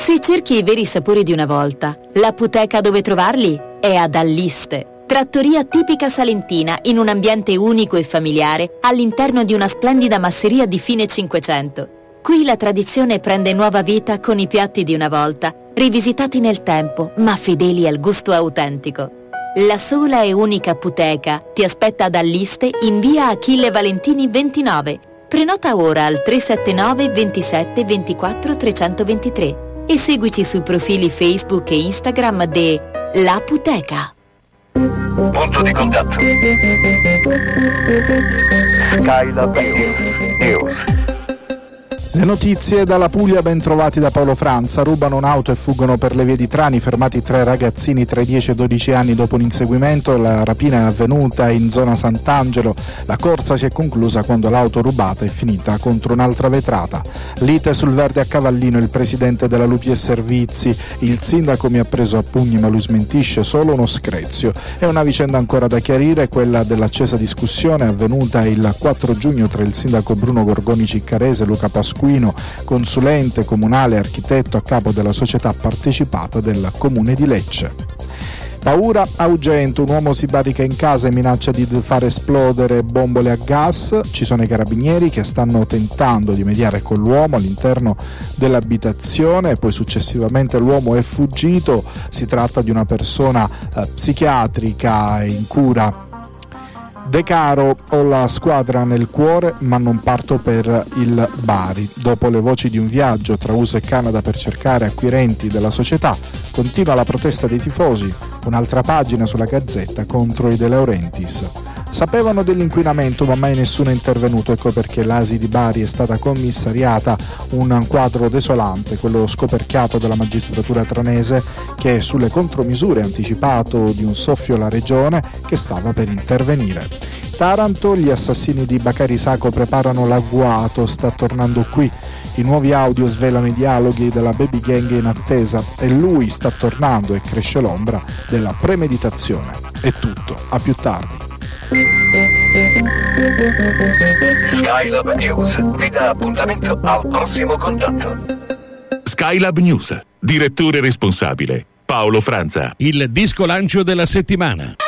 Se cerchi i veri sapori di una volta, l'apoteca dove trovarli è ad Alliste. Trattoria tipica salentina in un ambiente unico e familiare all'interno di una splendida masseria di fine Cinquecento. Qui la tradizione prende nuova vita con i piatti di una volta, rivisitati nel tempo ma fedeli al gusto autentico. La sola e unica apoteca ti aspetta ad Alliste in via Achille Valentini 29. Prenota ora al 379 27 24 323 e seguici sui profili Facebook e Instagram de L'Apoteca. Punto di contatto. Skylab News. Le notizie dalla Puglia, ben trovati da Paolo Franza. Rubano un'auto e fuggono per le vie di Trani, fermati 3 ragazzini tra i 10 e 12 anni dopo un inseguimento. La rapina è avvenuta in zona Sant'Angelo. La corsa si è conclusa quando l'auto rubata è finita contro un'altra vetrata. Lite sul verde a Cavallino, il presidente della Lupi e Servizi. Il sindaco mi ha preso a pugni ma lui smentisce, solo uno screzio. È una vicenda ancora da chiarire, quella dell'accesa discussione avvenuta il 4 giugno tra il sindaco Bruno Gorgoni Ciccarese e Luca Pasquino, consulente comunale e architetto a capo della società partecipata del comune di Lecce. Paura a Ugento, un uomo si barrica in casa e minaccia di far esplodere bombole a gas. Ci sono i carabinieri che stanno tentando di mediare con l'uomo all'interno dell'abitazione, poi successivamente l'uomo è fuggito. Si tratta di una persona psichiatrica in cura. De Caro, ho la squadra nel cuore ma non parto per il Bari. Dopo le voci di un viaggio tra USA e Canada per cercare acquirenti della società, continua la protesta dei tifosi, un'altra pagina sulla Gazzetta contro i De Laurentiis. Sapevano dell'inquinamento ma mai nessuno è intervenuto, ecco perché l'ASI di Bari è stata commissariata, un quadro desolante, quello scoperchiato dalla magistratura tranese che sulle contromisure ha anticipato di un soffio alla regione che stava per intervenire. Taranto, gli assassini di Bacari Sacco preparano l'agguato, sta tornando qui. I nuovi audio svelano i dialoghi della baby gang in attesa e lui sta tornando e cresce l'ombra della premeditazione. È tutto, a più tardi. Skylab News vi dà appuntamento al prossimo contatto. Skylab News, direttore responsabile Paolo Franza. Il disco lancio della settimana.